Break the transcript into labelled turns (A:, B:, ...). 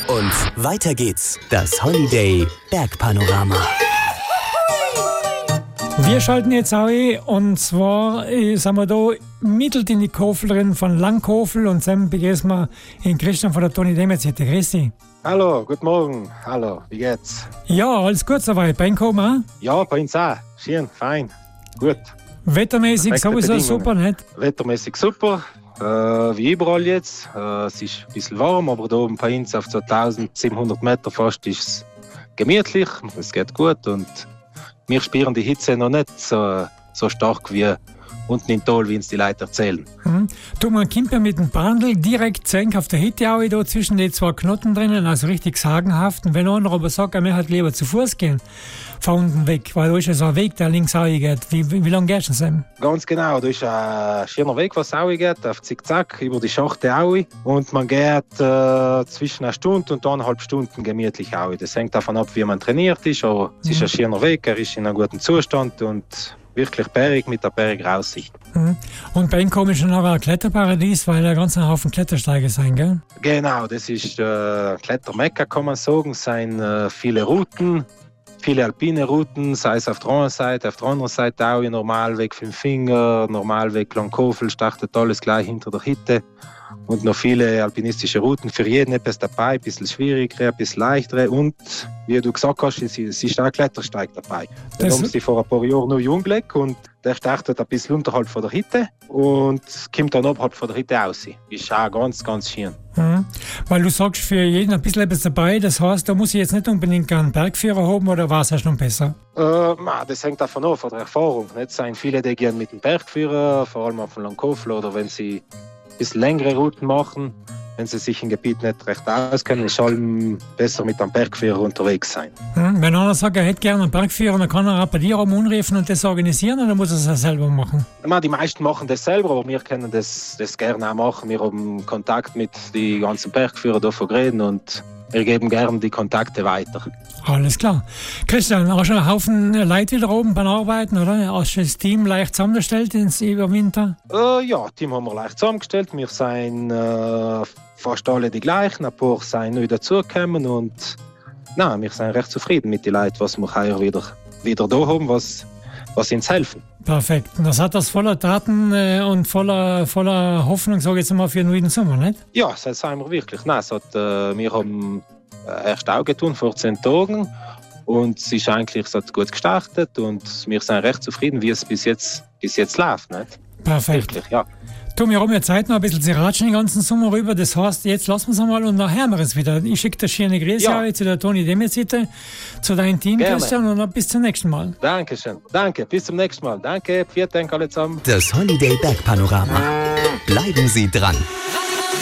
A: Und weiter geht's. Das Holiday Bergpanorama.
B: Wir schalten jetzt auch ein, und zwar sind wir da mittelt in die Kofel drin von Langkofel und dann begrüßen wir den Christian von der Toni Demetz. Grüß dich.
C: Hallo, guten Morgen. Hallo, wie geht's?
B: Ja, alles gut soweit. Bei Ihnen kommen auch?
C: Ja, bei uns auch. Schön, fein, gut.
B: Wettermäßig
C: Perfekte
B: sowieso
C: Bedingungen.
B: super, nicht?
C: Wettermäßig super, wie überall jetzt. Es ist ein bisschen warm, aber da oben bei uns auf 2700 Meter fast ist es gemütlich. Es geht gut und wir spüren die Hitze noch nicht so stark wie unten im Tal, wie uns die Leute erzählen.
B: Du, man kommt ja mit dem Bandel direkt senk auf der Hitteaue da zwischen den zwei Knoten drinnen, also richtig sagenhaft. Und wenn einer aber sagt, er möchte lieber zu Fuß gehen, von unten weg, weil da ist ja so ein Weg, der links geht. Wie lange gehst du denn?
C: Ganz genau, da ist ein schöner Weg, was Aue geht, auf Zickzack über die Schachte Aue. Und man geht zwischen einer Stunde und 1,5 Stunden gemütlich Aue. Das hängt davon ab, wie man trainiert ist, aber es ist ein schöner Weg, er ist in einem guten Zustand und wirklich bergig mit der bergigen Aussicht.
B: Und bei Ihnen kommt schon noch ein Kletterparadies, weil da ganz ein Haufen Klettersteige sein, gell?
C: Genau, das ist Klettermekka, kann man sagen. Es sind viele Routen, viele alpine Routen, sei es auf der einen Seite, auf der anderen Seite auch Normalweg Fünffinger, Normalweg Langkofel, startet alles gleich hinter der Hütte. Und noch viele alpinistische Routen, für jeden etwas dabei, ein bisschen schwieriger, ein bisschen leichter. Und wie du gesagt hast, es ist auch ein Klettersteig dabei. Den haben sie vor ein paar Jahren noch jung gelegt und der startet ein bisschen unterhalb von der Hütte und kommt dann oberhalb von der Hütte raus. Ist auch ganz, ganz schön.
B: Weil du sagst, für jeden ein bisschen etwas dabei, das heißt, da muss ich jetzt nicht unbedingt einen Bergführer haben, oder war es ja schon besser?
C: Das hängt davon ab, von der Erfahrung. Es sind viele, die gehen mit dem Bergführer, vor allem auf dem Langkofel, oder wenn sie ein bisschen längere Routen machen, wenn sie sich im Gebiet nicht recht auskennen, sollen besser mit einem Bergführer unterwegs sein.
B: Wenn einer sagt, er hätte gerne einen Bergführer, dann kann er auch bei dir anrufen und das organisieren, oder muss er es auch selber machen?
C: Die meisten machen das selber, aber wir können das gerne auch machen. Wir haben Kontakt mit den ganzen Bergführern davon reden und wir geben gerne die Kontakte weiter.
B: Alles klar. Christian, hast du einen Haufen Leute wieder oben beim Arbeiten, oder? Hast du das Team leicht zusammengestellt über Winter?
C: Ja, das Team haben wir leicht zusammengestellt. Wir sind fast alle die gleichen. Ein paar sind neu dazugekommen und wir sind recht zufrieden mit den Leuten, was wir heuer wieder da haben, was uns helfen.
B: Perfekt. Und das hat das voller Taten und voller Hoffnung, sage ich jetzt mal, für den neuen Sommer, nicht?
C: Ja, das sind wir wirklich. Wir haben erst auch getan vor 10 Tagen und es ist eigentlich gut gestartet und wir sind recht zufrieden, wie es bis jetzt läuft. Nicht?
B: Perfekt.
C: Wirklich, ja.
B: Du, wir haben ja Zeit noch ein bisschen zu ratschen den ganzen Sommer rüber. Das heißt, jetzt lassen wir es einmal und nachher hören wir es wieder. Ich schicke dir schöne Grüße zu der Toni Demetz, zu deinem Team,
C: gerne.
B: Christian, und dann bis zum nächsten Mal.
C: Dankeschön. Danke, bis zum nächsten Mal. Danke, vielen Dank alle zusammen.
A: Das Holiday Bergpanorama. Bleiben Sie dran.